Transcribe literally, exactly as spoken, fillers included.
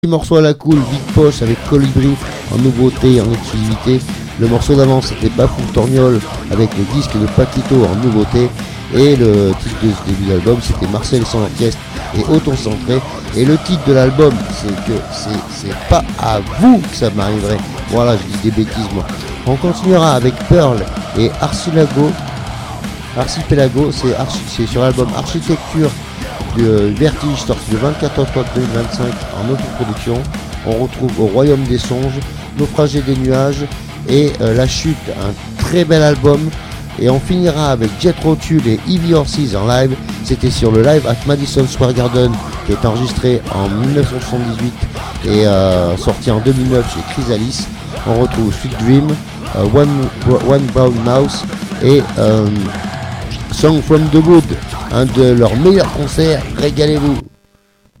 Morceau à la cool, Big Poche avec Colibri en nouveauté, en exclusivité. Le morceau d'avant c'était Bafou Torgnole avec le disque de Paquito en nouveauté. Et le titre de ce début d'album c'était Marcel sans orchestre et Auto-centré. Et le titre de l'album c'est que c'est, c'est pas à vous que ça m'arriverait. Voilà, je dis des bêtises moi. On continuera avec Pearl et Archipelago. Archipelago, c'est, archi- c'est sur l'album Architecture de Vertige, sorti le vingt-quatre octobre deux mille vingt-cinq en autoproduction. On retrouve Au Royaume des Songes, Naufragé des Nuages et euh, La Chute, un très bel album. Et on finira avec Jethro Tull et Heavy Horses en live. C'était sur le live at Madison Square Garden qui est enregistré en dix-neuf cent soixante-dix-huit et euh, sorti en deux mille neuf chez Chrysalis. On retrouve Sweet Dream, euh, One, One Brown Mouse et euh, Song from the Wood, un de leurs meilleurs concerts. Régalez-vous.